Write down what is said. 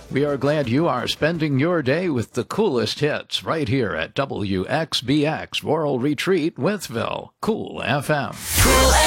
We are glad you are spending your day with the coolest hits right here at WXBX Rural Retreat, Withville, Cool FM. Cool